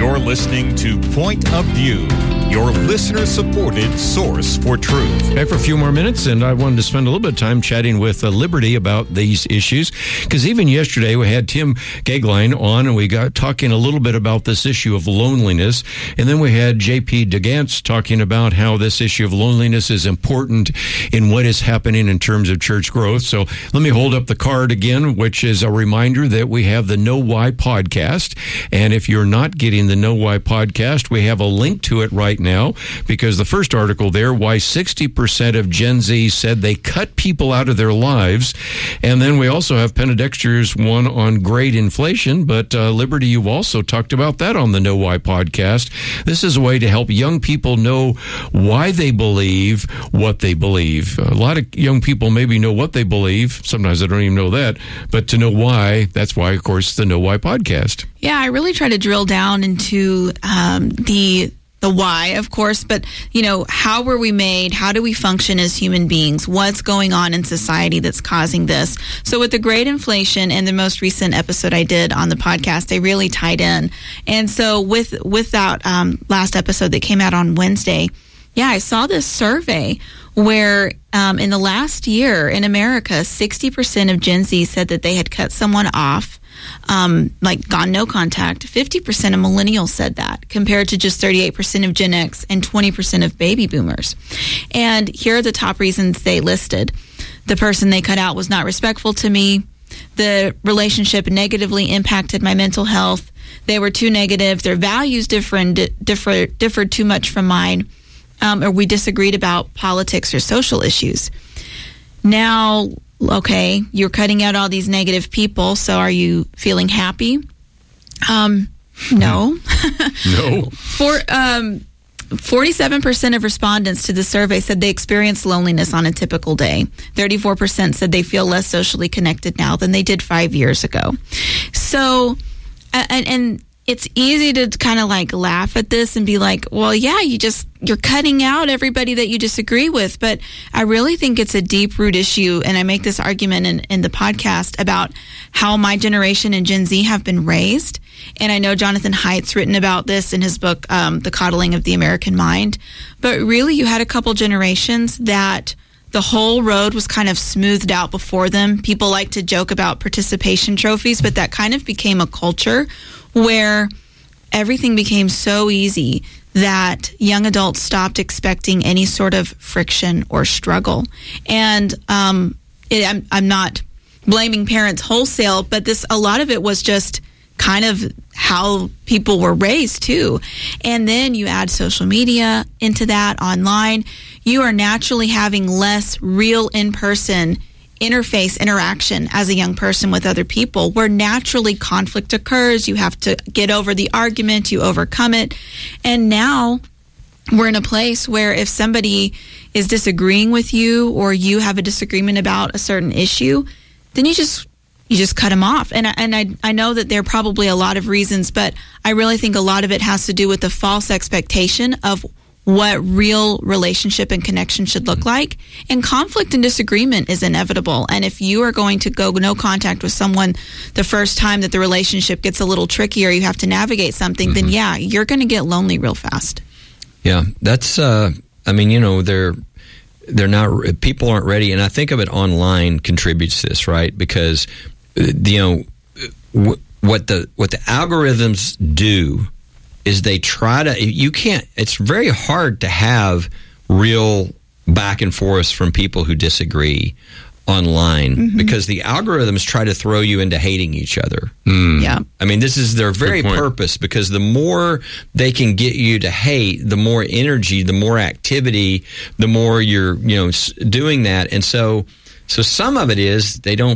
You're listening to Point of View, your listener-supported source for truth. Back for a few more minutes, and I wanted to spend a little bit of time chatting with Liberty about these issues, because even yesterday we had Tim Gagline on, and we got talking a little bit about this issue of loneliness, and then we had J.P. DeGance talking about how this issue of loneliness is important in what is happening in terms of church growth. So let me hold up the card again, which is a reminder that we have the Know Why podcast, and if you're not getting the Know Why podcast, we have a link to it right now, because the first article there, why 60% of Gen Z said they cut people out of their lives. And then we also have Penna Dexter's one on great inflation, but Liberty, you've also talked about that on the Know Why podcast. This is a way to help young people know why they believe what they believe. A lot of young people maybe know what they believe. Sometimes they don't even know that, but to know why, that's why, of course, the Know Why podcast. Yeah, I really try to drill down into the why, of course, but, how were we made? How do we function as human beings? What's going on in society that's causing this? So with the great inflation and the most recent episode I did on the podcast, they really tied in. And so with that last episode that came out on Wednesday, I saw this survey where in the last year in America, 60% of Gen Z said that they had cut someone off, gone no contact. 50% of millennials said that, compared to just 38% of Gen X and 20% of baby boomers. And here are the top reasons they listed. The person they cut out was not respectful to me. The relationship negatively impacted my mental health. They were too negative. Their values differed too much from mine. Or we disagreed about politics or social issues. Now, okay, you're cutting out all these negative people, so are you feeling happy? No. No. 47% of respondents to the survey said they experienced loneliness on a typical day. 34% said they feel less socially connected now than they did 5 years ago. So, and it's easy to kind of laugh at this and be like, well, yeah, you're cutting out everybody that you disagree with. But I really think it's a deep root issue. And I make this argument in the podcast about how my generation and Gen Z have been raised. And I know Jonathan Haidt's written about this in his book, The Coddling of the American Mind. But really, you had a couple generations that the whole road was kind of smoothed out before them. People like to joke about participation trophies, but that kind of became a culture where everything became so easy that young adults stopped expecting any sort of friction or struggle. And I'm not blaming parents wholesale, but a lot of it was just kind of how people were raised too. And then you add social media into that, online, you are naturally having less real in-person interaction as a young person with other people, where naturally conflict occurs. You have to get over the argument, you overcome it. And now we're in a place where if somebody is disagreeing with you or you have a disagreement about a certain issue, then you just cut them off. And I know that there are probably a lot of reasons, but I really think a lot of it has to do with the false expectation of what real relationship and connection should look like. And conflict and disagreement is inevitable. And if you are going to go no contact with someone the first time that the relationship gets a little trickier, you have to navigate something, then you're going to get lonely real fast. Yeah, that's, they're not, people aren't ready. And I think of it online contributes to this, right? Because, what the algorithms do is they try to, it's very hard to have real back and forth from people who disagree online, because the algorithms try to throw you into hating each other. Yeah. I mean, this is their very purpose, because the more they can get you to hate, the more energy, the more activity, the more you're, doing that. And so some of it is they don't